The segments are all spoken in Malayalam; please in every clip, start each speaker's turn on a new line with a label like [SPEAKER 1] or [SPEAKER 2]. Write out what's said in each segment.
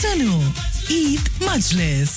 [SPEAKER 1] Sano Eid Majlis.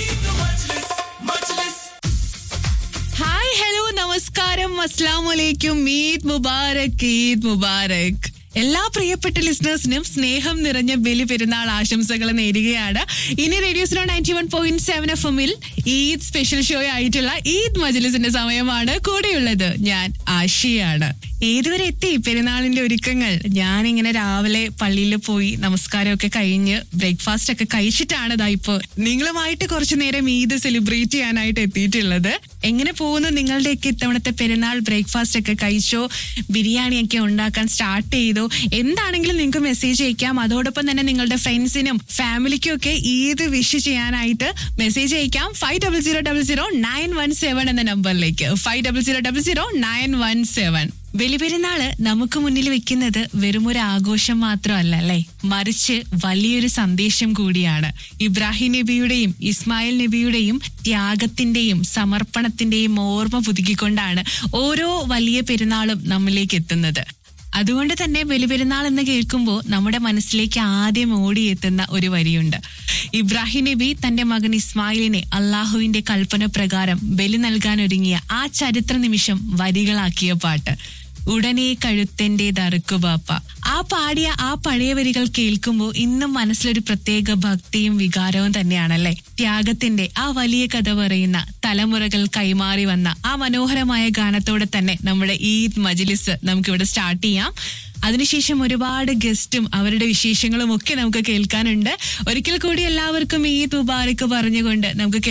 [SPEAKER 2] Hi hello നമസ്കാരം അസ്സലാമലൈക്കും ഈദ് മുബാറക് ഈദ് മുബാറക്. എല്ലാ പ്രിയപ്പെട്ട ലിസണേഴ്സിനും സ്നേഹം നിറഞ്ഞ ബലി പെരുന്നാൾ ആശംസകൾ നേരുകയാണ്. ഇനി radio slow 91.7 FM-ൽ Eid special show ആയിട്ടുള്ള ഈദ് മജ്ലിസിന്റെ സമയമാണ്. കൂടെയുള്ളത് ഞാൻ ആഷിയാണ്. ഏതുവരെ എത്തി പെരുന്നാളിന്റെ ഒരുക്കങ്ങൾ? ഞാനിങ്ങനെ രാവിലെ പള്ളിയിൽ പോയി നമസ്കാരമൊക്കെ കഴിഞ്ഞ് ബ്രേക്ക്ഫാസ്റ്റ് ഒക്കെ കഴിച്ചിട്ടാണ് ഇതാ ഇപ്പോ നിങ്ങളുമായിട്ട് കുറച്ചു നേരം ഈദ് സെലിബ്രേറ്റ് ചെയ്യാനായിട്ട് എത്തിയിട്ടുള്ളത്. എങ്ങനെ പോകുന്നു നിങ്ങളുടെയൊക്കെ ഇത്തവണത്തെ പെരുന്നാൾ? ബ്രേക്ക്ഫാസ്റ്റ് ഒക്കെ കഴിച്ചോ? ബിരിയാണിയൊക്കെ ഉണ്ടാക്കാൻ സ്റ്റാർട്ട് ചെയ്തോ? എന്താണെങ്കിലും നിങ്ങൾക്ക് മെസ്സേജ് അയക്കാം. അതോടൊപ്പം തന്നെ നിങ്ങളുടെ ഫ്രണ്ട്സിനും ഫാമിലിക്കും ഒക്കെ ഈദ് വിഷ് ചെയ്യാനായിട്ട് മെസ്സേജ് അയക്കാം 50000917 എന്ന നമ്പറിലേക്ക്. 50000917. ബലിപെരുന്നാള് നമുക്ക് മുന്നിൽ വെക്കുന്നത് വെറുമൊരു ആഘോഷം മാത്രമല്ല അല്ലേ, മറിച്ച് വലിയൊരു സന്ദേശം കൂടിയാണ്. ഇബ്രാഹിം നബിയുടെയും ഇസ്മായിൽ നബിയുടെയും ത്യാഗത്തിന്റെയും സമർപ്പണത്തിന്റെയും ഓർമ്മ പുതുക്കിക്കൊണ്ടാണ് ഓരോ വലിയ പെരുന്നാളും നമ്മിലേക്ക് എത്തുന്നത്. അതുകൊണ്ട് തന്നെ ബലിപെരുന്നാൾ എന്ന് കേൾക്കുമ്പോൾ നമ്മുടെ മനസ്സിലേക്ക് ആദ്യം ഓടിയെത്തുന്ന ഒരു വരിയുണ്ട്. ഇബ്രാഹിം നബി തന്റെ മകൻ ഇസ്മായിലിനെ അള്ളാഹുവിന്റെ കൽപ്പന പ്രകാരം ബലി നൽകാൻ ഒരുങ്ങിയ ആ ചരിത്ര നിമിഷം വരികളാക്കിയ പാട്ട്. ഉടനെ കഴുത്തന്റെ ദറുക്കുബാപ്പ. ആ പാടിയ ആ പഴയ വരികൾ കേൾക്കുമ്പോൾ ഇന്നും മനസ്സിലൊരു പ്രത്യേക ഭക്തിയും വികാരവും തന്നെയാണല്ലേ. ത്യാഗത്തിന്റെ ആ വലിയ കഥ പറയുന്ന, തലമുറകൾ കൈമാറി വന്ന ആ മനോഹരമായ ഗാനത്തോടെ തന്നെ നമ്മുടെ ഈദ് മജ്ലിസ് നമുക്കിവിടെ സ്റ്റാർട്ട് ചെയ്യാം. അതിനുശേഷം ഒരുപാട് ഗസ്റ്റും അവരുടെ വിശേഷങ്ങളും ഒക്കെ നമുക്ക് കേൾക്കാനുണ്ട്. ഒരിക്കൽ കൂടി എല്ലാവർക്കും ഈദ് മുബാറക് പറഞ്ഞുകൊണ്ട് നമുക്ക്